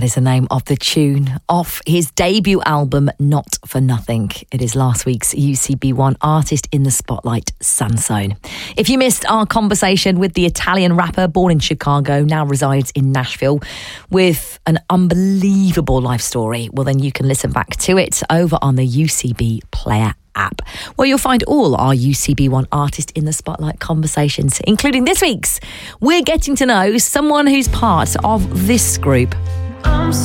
That is the name of the tune off his debut album, Not For Nothing. It is last week's UCB1 Artist in the Spotlight, Sansone. If you missed our conversation with the Italian rapper born in Chicago, now resides in Nashville, with an unbelievable life story, well then you can listen back to it over on the UCB Player app, where you'll find all our UCB1 Artist in the Spotlight conversations, including this week's. We're getting to know someone who's part of this group.